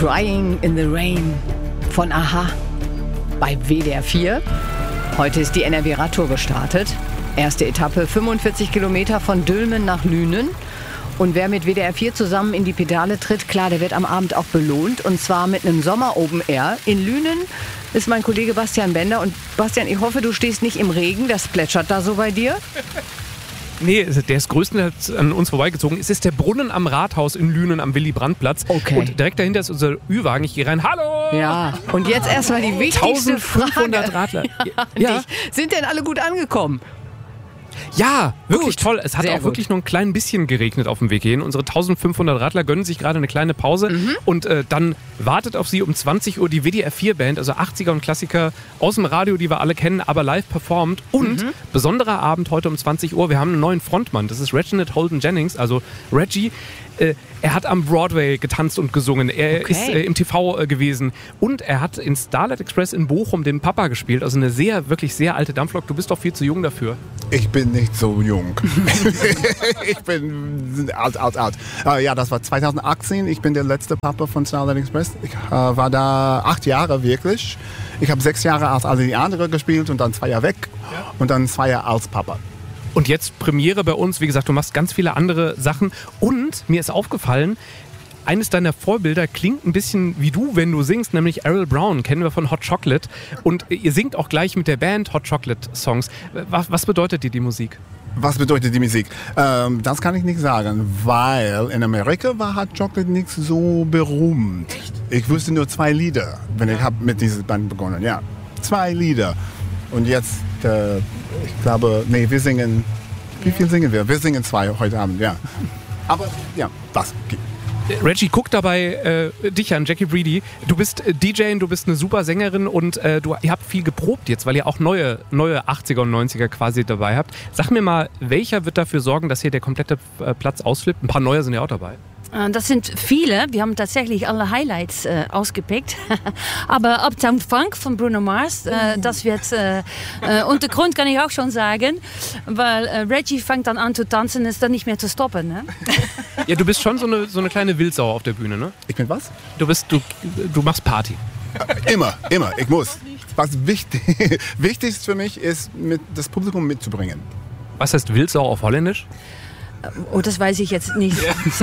Crying in the Rain von a-ha bei WDR 4. Heute ist die NRW-Radtour gestartet. Erste Etappe, 45 Kilometer von Dülmen nach Lünen. Und wer mit WDR 4 zusammen in die Pedale tritt, klar, der wird am Abend auch belohnt. Und zwar mit einem Sommer-Open Air. In Lünen ist mein Kollege Bastian Bender. Und Bastian, ich hoffe, du stehst nicht im Regen. Das plätschert da so bei dir. Nee, der ist größtenteils an uns vorbeigezogen. Es ist der Brunnen am Rathaus in Lünen am Willy-Brandt-Platz. Okay. Und direkt dahinter ist unser Ü-Wagen. Ich gehe rein. Hallo! Ja, und jetzt erstmal die wichtigste 1500 Frage. Radler. Ja. Sind denn alle gut angekommen? Ja, wirklich Gut. toll. Es hat Sehr auch gut. wirklich nur ein klein bisschen geregnet auf dem Weg hin. Unsere 1500 Radler gönnen sich gerade eine kleine Pause. Und dann wartet auf sie um 20 Uhr die WDR 4 Band, also 80er und Klassiker aus dem Radio, die wir alle kennen, aber live performt. Und besonderer Abend heute um 20 Uhr. Wir haben einen neuen Frontmann. Das ist Reginald Holden Jennings, also Reggie. Er hat am Broadway getanzt und gesungen. Er ist im TV gewesen. Und er hat in Starlight Express in Bochum den Papa gespielt. Also eine wirklich sehr alte Dampflok. Du bist doch viel zu jung dafür. Ich bin nicht so jung. Ich bin alt. Ja, das war 2018. Ich bin der letzte Papa von Starlight Express. Ich war da 8 Jahre wirklich. Ich habe 6 Jahre als alle die anderen gespielt und dann 2 Jahre weg. Und dann 2 Jahre als Papa. Und jetzt Premiere bei uns. Wie gesagt, du machst ganz viele andere Sachen. Und mir ist aufgefallen, eines deiner Vorbilder klingt ein bisschen wie du, wenn du singst, nämlich Errol Brown, kennen wir von Hot Chocolate. Und ihr singt auch gleich mit der Band Hot Chocolate Songs. Was bedeutet dir die Musik? Was bedeutet die Musik? Das kann ich nicht sagen, weil in Amerika war Hot Chocolate nicht so berühmt. Echt? Ich wusste nur 2 Lieder, wenn ich habe mit dieser Band begonnen. Ja, 2 Lieder. Und jetzt, ich glaube, wir singen, wie viel singen wir? Wir singen 2 heute Abend, ja. Aber ja, das geht. Reggie, guck dabei dich an, Jackie Breedy. Du bist DJ, du bist eine super Sängerin und ihr habt viel geprobt jetzt, weil ihr auch neue 80er und 90er quasi dabei habt. Sag mir mal, welcher wird dafür sorgen, dass hier der komplette Platz ausflippt? Ein paar neue sind ja auch dabei. Das sind viele. Wir haben tatsächlich alle Highlights ausgepickt. Aber Uptown Funk von Bruno Mars, das wird Untergrund, kann ich auch schon sagen. Weil Reggie fängt dann an zu tanzen, ist dann nicht mehr zu stoppen. Ne? Ja, du bist schon so eine kleine Wildsau auf der Bühne, ne? Ich bin was? Du machst Party. Immer. Ich muss. Was wichtig für mich ist, das Publikum mitzubringen. Was heißt Wildsau auf Holländisch? Oh, das weiß ich jetzt nicht.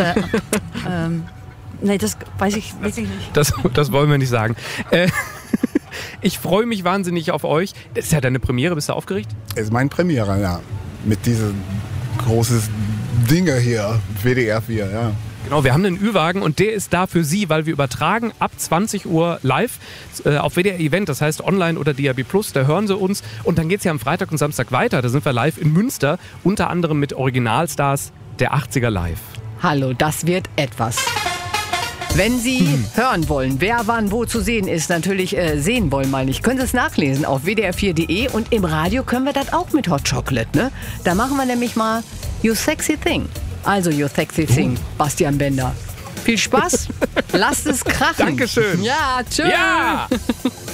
Nee, das weiß ich wirklich nicht. Das wollen wir nicht sagen. Ich freue mich wahnsinnig auf euch. Das ist ja deine Premiere. Bist du aufgeregt? Es ist meine Premiere, ja. Mit diesen großen Dinger hier, WDR 4, ja. Genau, wir haben einen Ü-Wagen und der ist da für Sie, weil wir übertragen ab 20 Uhr live auf WDR Event, das heißt online oder DAB+, da hören Sie uns und dann geht es ja am Freitag und Samstag weiter. Da sind wir live in Münster, unter anderem mit Originalstars der 80er live. Hallo, das wird etwas. Wenn Sie hören wollen, wer wann wo zu sehen ist, natürlich sehen wollen, meine ich, können Sie es nachlesen auf wdr4.de und im Radio können wir das auch mit Hot Chocolate, ne? Da machen wir nämlich mal You Sexy Thing. Also You Sexy Thing, Bastian Bender. Viel Spaß, lasst es krachen. Dankeschön. Ja, tschüss. Ja!